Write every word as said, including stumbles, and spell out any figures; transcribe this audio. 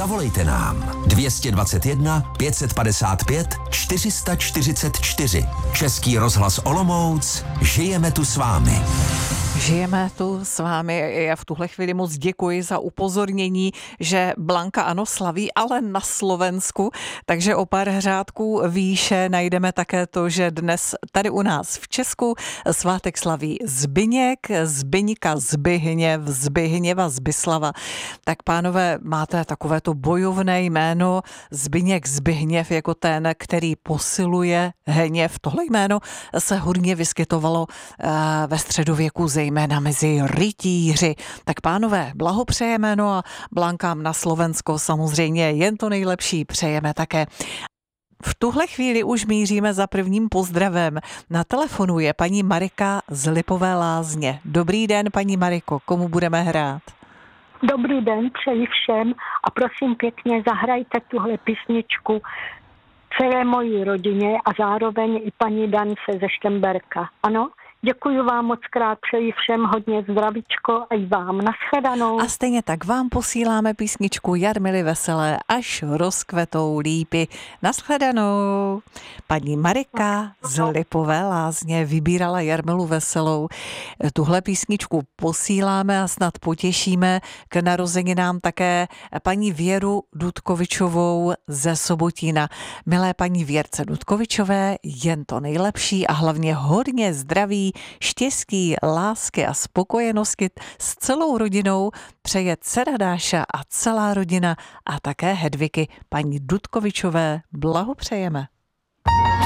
Zavolejte nám dvě stě dvacet jedna pět set padesát pět čtyři sta čtyřicet čtyři. Český rozhlas Olomouc, žijeme tu s vámi. Žijeme tu s vámi. Já v tuhle chvíli moc děkuji za upozornění, že Blanka ano slaví, ale na Slovensku. Takže o pár řádků výše najdeme také to, že dnes tady u nás v Česku svátek slaví Zbyněk, Zbyňka, Zbyhněv, Zbyhněva, Zbyslava. Tak pánové, máte takové to bojovné jméno Zbyněk, Zbyhněv jako ten, který posiluje hněv. Tohle jméno se hodně vyskytovalo ve středověku, zejména mezi rytíři. Tak pánové, blahopřejeme, no a Blankám na Slovensko samozřejmě jen to nejlepší přejeme také. V tuhle chvíli už míříme za prvním pozdravem. Na telefonu je paní Marika z Lipové Lázně. Dobrý den, paní Mariko, komu budeme hrát? Dobrý den, přeji všem a prosím pěkně, zahrajte tuhle písničku celé mojí rodině a zároveň i paní Dance ze Štemberka. Ano? Děkuji vám moc krát, přeji všem hodně zdravíčko a i vám. Naschledanou. A stejně tak vám posíláme písničku Jarmily Veselé, Až rozkvetou lípy. Naschledanou. Paní Marika z Lipové Lázně vybírala Jarmilu Veselou. Tuhle písničku posíláme a snad potěšíme k narozeninám také paní Věru Dudkovičovou ze Sobotína. Milé paní Věrce Dudkovičové, jen to nejlepší a hlavně hodně zdraví, štěstí, lásky a spokojenosti s celou rodinou přeje dcera Dáša a celá rodina a také Hedviky. Paní Dudkovičové blahopřejeme.